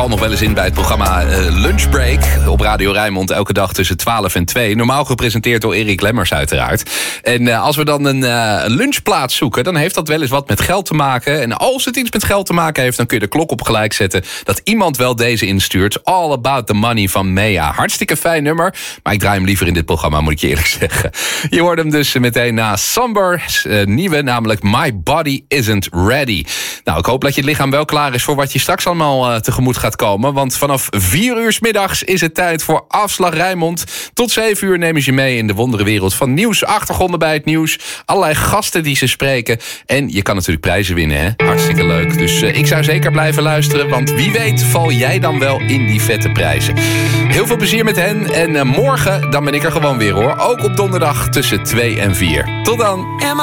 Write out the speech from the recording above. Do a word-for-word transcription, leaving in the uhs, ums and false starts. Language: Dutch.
val nog wel eens in bij het programma uh, Lunchbreak op Radio Rijnmond. Elke dag tussen twaalf en twee. Normaal gepresenteerd door Erik Lemmers uiteraard. En uh, als we dan een uh, lunchplaats zoeken, dan heeft dat wel eens wat met geld te maken. En als het iets met geld te maken heeft, dan kun je de klok op gelijk zetten dat iemand wel deze instuurt. All About the Money van Mea. Hartstikke fijn nummer, maar ik draai hem liever in dit programma, moet ik je eerlijk zeggen. Je hoort hem dus meteen na Somber, uh, nieuwe, namelijk My Body Isn't Ready. Nou, ik hoop dat je het lichaam wel klaar is voor wat je straks allemaal uh, tegemoet gaat komen. Want vanaf vier uur 's middags is het tijd voor Afslag Rijnmond. Tot zeven uur nemen ze je mee in de wonderenwereld van nieuws, achtergronden bij het nieuws, allerlei gasten die ze spreken. En je kan natuurlijk prijzen winnen, hè? Hartstikke leuk. Dus uh, ik zou zeker blijven luisteren, want wie weet val jij dan wel in die vette prijzen. Heel veel plezier met hen. En uh, morgen, dan ben ik er gewoon weer, hoor. Ook op donderdag tussen twee en vier. Tot dan.